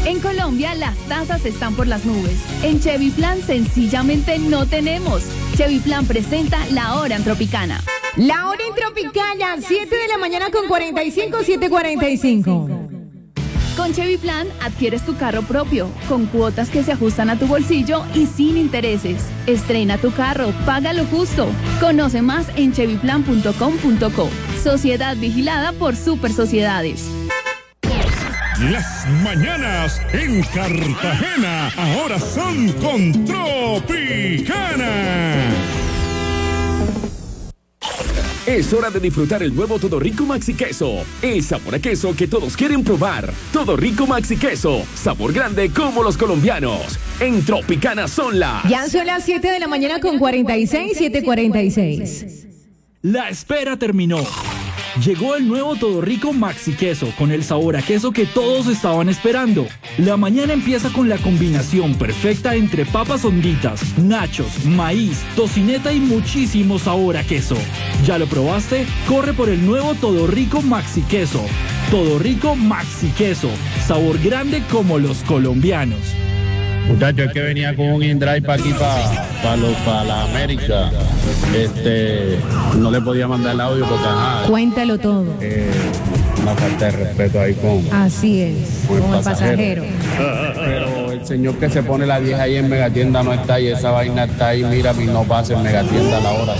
En Colombia las tasas están por las nubes. En Chevy Plan sencillamente no tenemos. Chevy Plan presenta La Hora en Tropicana. La Hora en Tropicana, 7 de la mañana con 45, 7:45. Con Chevy Plan adquieres tu carro propio, con cuotas que se ajustan a tu bolsillo y sin intereses. Estrena tu carro, paga lo justo. Conoce más en chevyplan.com.co. Sociedad vigilada por Super Sociedades. Las mañanas en Cartagena ahora son con Tropicana. Es hora de disfrutar el nuevo Todo Rico Maxi Queso. El sabor a queso que todos quieren probar. Todo Rico Maxi Queso. Sabor grande como los colombianos. En Tropicana son las... Ya son las 7 de la mañana con 46, 7:46. La espera terminó. Llegó el nuevo Todo Rico Maxi Queso con el sabor a queso que todos estaban esperando. La mañana empieza con la combinación perfecta entre papas honditas, nachos, maíz, tocineta y muchísimo sabor a queso. ¿Ya lo probaste? Corre por el nuevo Todo Rico Maxi Queso. Todo Rico Maxi Queso. Sabor grande como los colombianos. Muchachos, es que venía con un InDrive para aquí, para la América. No le podía mandar el audio porque Cuéntalo todo. Una falta de respeto ahí Así es, con el pasajero. Pero el señor que se pone la vieja ahí en Megatienda no está y esa vaina está ahí. Mira, no pasa en Megatienda a la hora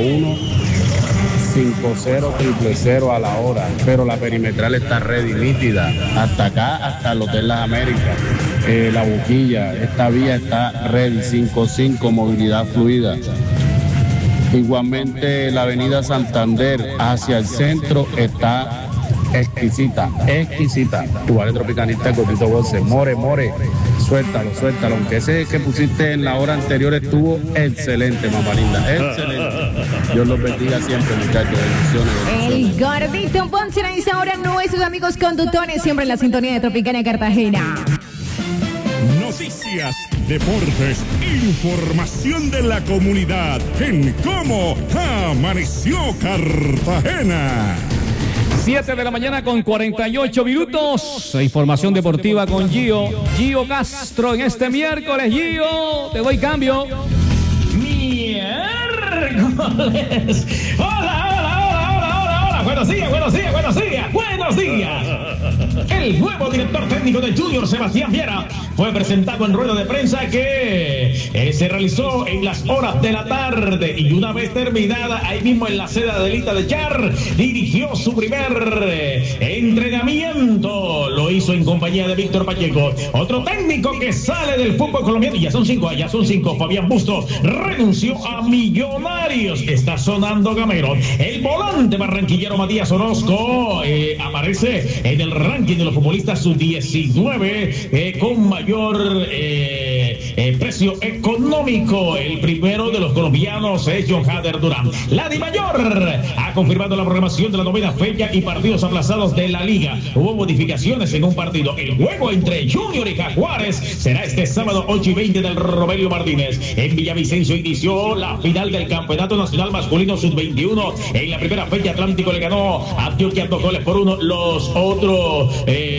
51-50-000 a la hora. Pero la perimetral está ready, nítida. Hasta acá, hasta el Hotel Las Américas. La Boquilla, esta vía está ready, 55, movilidad fluida. Igualmente la avenida Santander hacia el centro está exquisita. Tu vale tropicanista, el gordito Bolse. More, suéltalo. Aunque ese que pusiste en la hora anterior estuvo excelente, mamá linda, excelente. Dios los bendiga siempre, muchachos. Bendiciones. El gordito Ponce a esa hora, nuestros amigos conductores, siempre en la sintonía de Tropicana Cartagena. Noticias, deportes, información de la comunidad en Cómo Amaneció Cartagena. 7 de la mañana con 48 minutos. Información deportiva con Gio Castro en este miércoles. Gio, te doy cambio. Miércoles. Hola. Buenos días. El nuevo director técnico de Junior, Sebastián Viera, fue presentado en rueda de prensa que se realizó en las horas de la tarde, y una vez terminada, ahí mismo en la sede Adelita de Char, dirigió su primer entrenamiento. Lo hizo en compañía de Víctor Pacheco. Otro técnico que sale del fútbol colombiano, y ya son cinco. Fabián Bustos renunció a Millonarios. Está sonando Gamero. El volante barranquillero Matías Orozco aparece en el ranking de los futbolistas sub-19 con mayor precio económico. El primero de los colombianos es John Hader Durán. La Dimayor ha confirmado la programación de la 9ª fecha y partidos aplazados de la liga. Hubo modificaciones en un partido. El juego entre Junior y Jaguares será este sábado 8:20 del Rogelio Martínez. En Villavicencio inició la final del Campeonato Nacional Masculino Sub-21. En la primera fecha, Atlántico le ganó a Antioquia 2-1. Los otros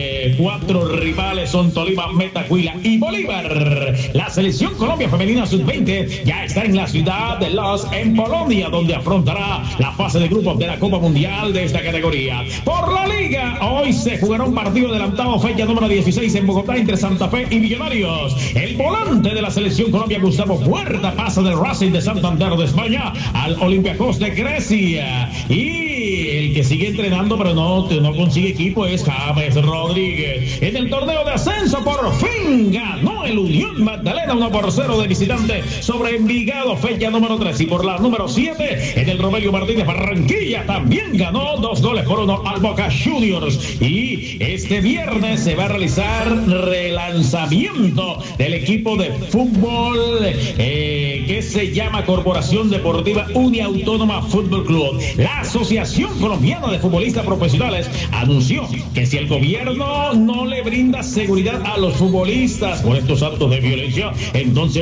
4 rivales son Tolima, Metacuila y Bolívar. La selección Colombia femenina sub-20 ya está en la ciudad de en Polonia, donde afrontará la fase de grupos de la Copa Mundial de esta categoría. Por la liga, hoy se jugará un partido adelantado, fecha número 16 en Bogotá, entre Santa Fe y Millonarios. El volante de la selección Colombia, Gustavo Puerta, pasa del Racing de Santander de España al Olympiacos de Grecia. Y el que sigue entrenando pero no consigue equipo es James Rodríguez. En el torneo de ascenso, por fin ganó el Unión Magdalena 1-0 de visitante sobre Envigado, fecha número 3. Y por la número 7, en el Rogelio Martínez, Barranquilla también ganó 2-1 al Boca Juniors. Y este viernes se va a realizar relanzamiento del equipo de fútbol que se llama Corporación Deportiva Uniautónoma Fútbol Club. La Asociación Colombiana de Futbolistas Profesionales anunció que si el gobierno no le brinda seguridad a los futbolistas por estos actos de violencia, entonces